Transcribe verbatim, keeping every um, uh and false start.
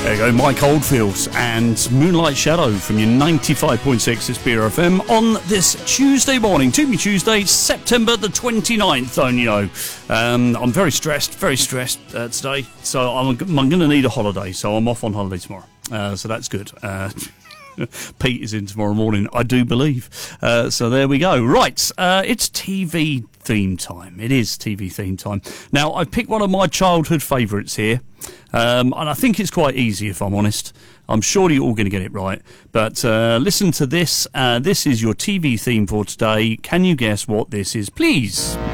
There you go, Mike Oldfield and Moonlight Shadow from your ninety-five point six Aspira F M on this Tuesday morning. To me Tuesday, September the twenty-ninth, only you know. Um, I'm very stressed, very stressed uh, today, so I'm, I'm going to need a holiday, so I'm off on holiday tomorrow. Uh, so that's good. Uh, Pete is in tomorrow morning, I do believe. Uh, so there we go. Right, uh, it's T V theme time. It is T V theme time. Now, I've picked one of my childhood favourites here, um, and I think it's quite easy, if I'm honest. I'm sure you're all going to get it right. But uh, listen to this. Uh, this is your T V theme for today. Can you guess what this is, please?